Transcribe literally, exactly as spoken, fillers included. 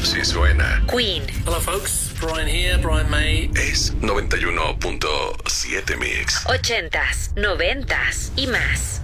Sí suena. Queen. Hello folks, Brian here, Brian May. Es noventa y uno punto siete Mix. Ochentas, noventas y más.